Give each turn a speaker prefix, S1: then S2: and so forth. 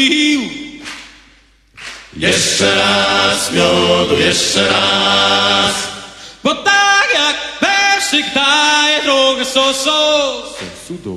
S1: pił.
S2: Jeszcze raz miodu, jeszcze raz.
S1: Bo tak jak persik daje drogę so.